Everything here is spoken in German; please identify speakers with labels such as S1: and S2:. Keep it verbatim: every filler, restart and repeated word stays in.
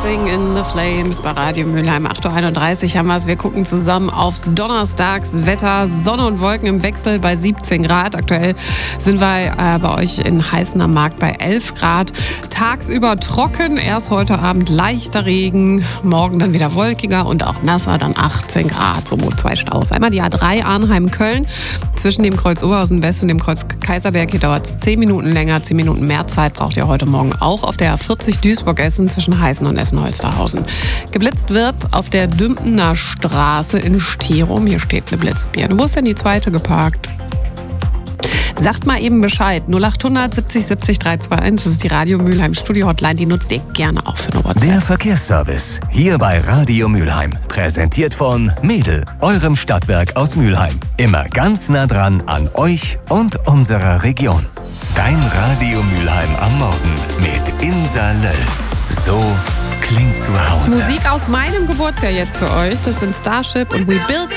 S1: Dancing in the Flames bei Radio Mülheim. acht Uhr einunddreißig haben wir es. Wir gucken zusammen aufs Donnerstagswetter. Sonne und Wolken im Wechsel bei siebzehn Grad. Aktuell sind wir äh, bei euch in Heißener Markt bei elf Grad. Tagsüber trocken, erst heute Abend leichter Regen. Morgen dann wieder wolkiger und auch nasser, dann achtzehn Grad. So zwei Staus. Einmal die A drei Arnheim-Köln. Zwischen dem Kreuz Oberhausen West und dem Kreuz Kaiserberg. Hier dauert es zehn Minuten länger. zehn Minuten mehr Zeit braucht ihr heute Morgen auch auf der A vierzig Duisburg-Essen zwischen Heißen und Essen-Holsterhausen. Geblitzt wird auf der Dümpener Straße in Sterum. Hier steht eine Blitzbirne. Wo ist denn die zweite geparkt? Sagt mal eben Bescheid. null acht hundert siebzig siebzig drei zwei eins. Das ist die Radio Mülheim Studio Hotline. Die nutzt ihr gerne auch für eine WhatsApp.
S2: Der Verkehrsservice. Hier bei Radio Mülheim. Präsentiert von Mädel, eurem Stadtwerk aus Mülheim. Immer ganz nah dran an euch und unserer Region. Dein Radio Mülheim am Morgen mit Insa Löll. So klingt zu Hause.
S1: Musik aus meinem Geburtsjahr jetzt für euch. Das sind Starship und We Built